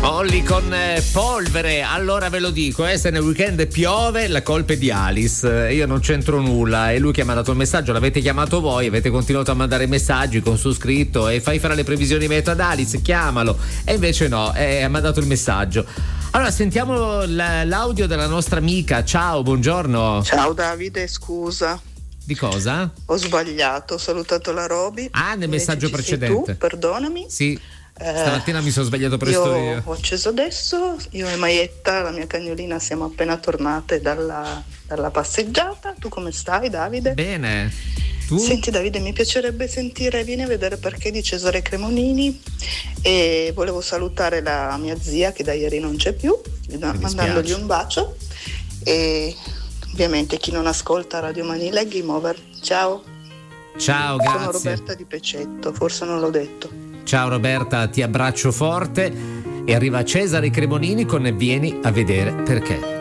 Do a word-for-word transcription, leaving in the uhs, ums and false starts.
Molly con eh, Polvere. Allora ve lo dico, eh, se nel weekend piove la colpa è di Alice, io non c'entro nulla. È lui che ha mandato il messaggio, l'avete chiamato voi, avete continuato a mandare messaggi con su scritto e fai fare le previsioni meteo ad Alice, chiamalo. E invece no, eh, ha mandato il messaggio. Allora sentiamo l- l'audio della nostra amica. Ciao, buongiorno. Ciao Davide, scusa. Di cosa? Ho sbagliato, ho salutato la Roby. Ah, nel messaggio Invece ci sei precedente. tu, perdonami. Sì. Stamattina eh, mi sono svegliato presto io. io. Ho acceso adesso, io e Maietta, la mia cagnolina, siamo appena tornate dalla, dalla passeggiata. Tu come stai, Davide? Bene. Tu? Senti Davide, mi piacerebbe sentire, vieni a vedere perché di Cesare Cremonini, e volevo salutare la mia zia che da ieri non c'è più, mandandogli un bacio, e ovviamente chi non ascolta Radio Manila e Game Over. Ciao. Ciao, grazie. Sono Roberta di Pecetto, forse non l'ho detto. Ciao Roberta, ti abbraccio forte e arriva Cesare Cremonini con Vieni a vedere perché.